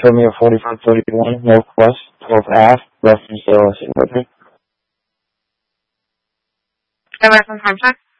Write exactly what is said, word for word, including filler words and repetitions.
Show me a forty-five thirty-one Northwest twelfth Avenue, reference Dallas, Georgia. The reference contract?